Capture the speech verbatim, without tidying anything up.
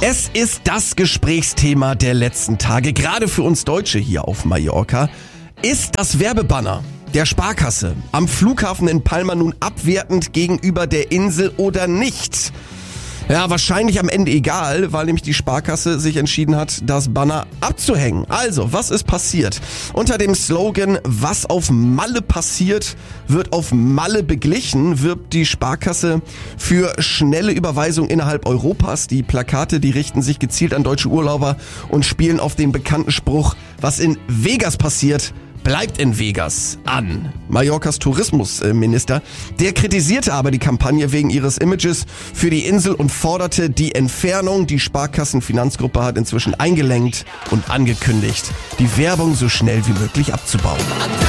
Es ist das Gesprächsthema der letzten Tage, gerade für uns Deutsche hier auf Mallorca. Ist das Werbebanner der Sparkasse am Flughafen in Palma nun abwertend gegenüber der Insel oder nicht? Ja, wahrscheinlich am Ende egal, weil nämlich die Sparkasse sich entschieden hat, das Banner abzuhängen. Also, was ist passiert? Unter dem Slogan, was auf Malle passiert, wird auf Malle beglichen, wirbt die Sparkasse für schnelle Überweisung innerhalb Europas. Die Plakate, die richten sich gezielt an deutsche Urlauber und spielen auf den bekannten Spruch, was in Vegas passiert, bleibt in Vegas an. Mallorcas Tourismusminister, der kritisierte aber die Kampagne wegen ihres Images für die Insel und forderte die Entfernung. Die Sparkassenfinanzgruppe hat inzwischen eingelenkt und angekündigt, die Werbung so schnell wie möglich abzubauen.